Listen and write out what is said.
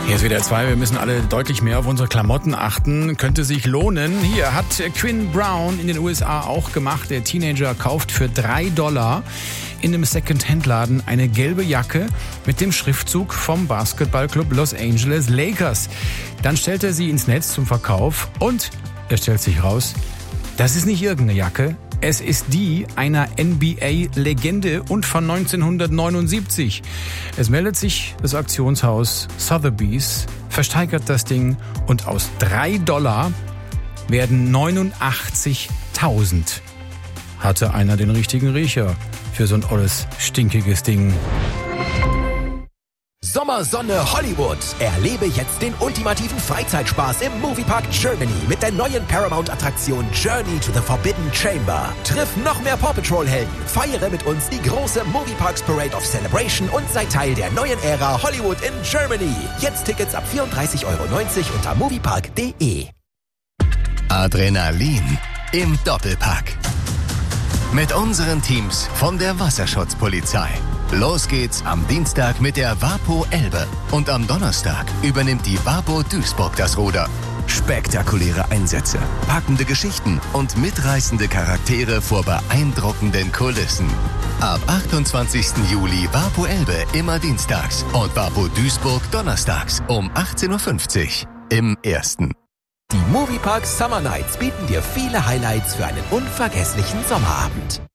Hier ist wieder 2. Wir müssen alle deutlich mehr auf unsere Klamotten achten. Könnte sich lohnen. Hier hat Quinn Brown in den USA auch gemacht. Der Teenager kauft für $3 in einem Second-Hand-Laden eine gelbe Jacke mit dem Schriftzug vom Basketballclub Los Angeles Lakers. Dann stellt er sie ins Netz zum Verkauf und es stellt sich raus, das ist nicht irgendeine Jacke. Es ist die einer NBA-Legende und von 1979. Es meldet sich das Auktionshaus Sotheby's, versteigert das Ding und aus $3 werden 89.000. Hatte einer den richtigen Riecher für so ein olles, stinkiges Ding. Sommersonne Hollywood. Erlebe jetzt den ultimativen Freizeitspaß im Moviepark Germany mit der neuen Paramount-Attraktion Journey to the Forbidden Chamber. Triff noch mehr Paw Patrol-Helden, feiere mit uns die große Movieparks Parade of Celebration und sei Teil der neuen Ära Hollywood in Germany. Jetzt Tickets ab 34,90 € unter moviepark.de. Adrenalin im Doppelpack. Mit unseren Teams von der Wasserschutzpolizei. Los geht's am Dienstag mit der Wapo Elbe und am Donnerstag übernimmt die Wapo Duisburg das Ruder. Spektakuläre Einsätze, packende Geschichten und mitreißende Charaktere vor beeindruckenden Kulissen. Ab 28. Juli Wapo Elbe immer dienstags und Wapo Duisburg donnerstags um 18:50 Uhr im Ersten. Die Moviepark Summer Nights bieten dir viele Highlights für einen unvergesslichen Sommerabend.